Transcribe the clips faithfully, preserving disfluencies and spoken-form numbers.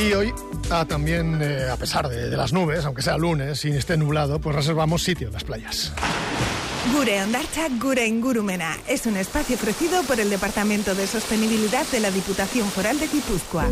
Y hoy, ah, también, eh, a pesar de, de las nubes, aunque sea lunes y esté nublado, pues reservamos sitio en las playas. Gure Hondartzak Gure Ingurumena es un espacio ofrecido por el Departamento de Sostenibilidad de la Diputación Foral de Guipúzcoa.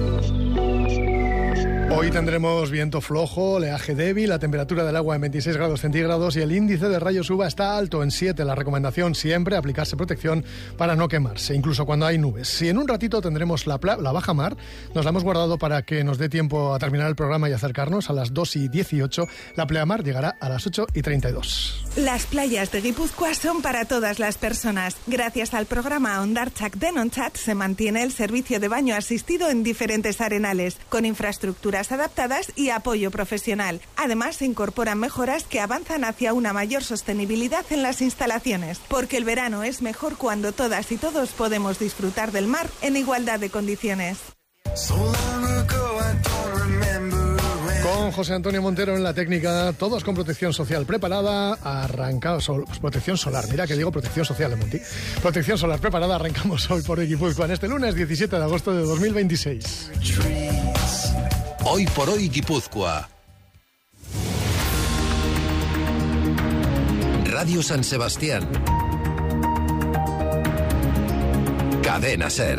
Hoy tendremos viento flojo, oleaje débil, la temperatura del agua en veintiséis grados centígrados y el índice de rayos U V A está alto en siete. La recomendación siempre aplicarse protección para no quemarse, incluso cuando hay nubes. Y en un ratito tendremos la, pla- la baja mar, nos la hemos guardado para que nos dé tiempo a terminar el programa y acercarnos a las dos y dieciocho. La pleamar llegará a las ocho y treinta y dos. Las playas de Guipúzcoa son para todas las personas. Gracias al programa Hondartzak Denontzat se mantiene el servicio de baño asistido en diferentes arenales, con infraestructuras adaptadas y apoyo profesional. Además, se incorporan mejoras que avanzan hacia una mayor sostenibilidad en las instalaciones, porque el verano es mejor cuando todas y todos podemos disfrutar del mar en igualdad de condiciones. Con José Antonio Montero en la técnica, todos con protección social preparada, arrancamos, sol, pues protección solar, mira que digo protección social de Monti. Protección solar preparada, arrancamos hoy por Guipúzcoa en este lunes diecisiete de agosto de dos mil veintiséis. Hoy por hoy Guipúzcoa. Radio San Sebastián. Cadena SER.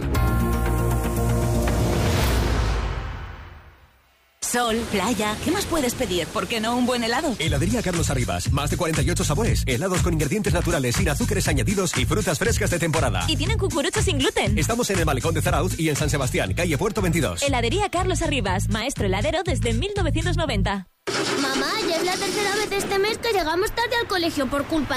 Sol, playa, ¿qué más puedes pedir? ¿Por qué no un buen helado? Heladería Carlos Arribas, más de cuarenta y ocho sabores, helados con ingredientes naturales, sin azúcares añadidos y frutas frescas de temporada. Y tienen cucuruchos sin gluten. Estamos en el Malecón de Zarauz y en San Sebastián, calle Puerto veintidós. Heladería Carlos Arribas, maestro heladero desde mil novecientos noventa. Mamá, ya es la tercera vez este mes que llegamos tarde al colegio por culpa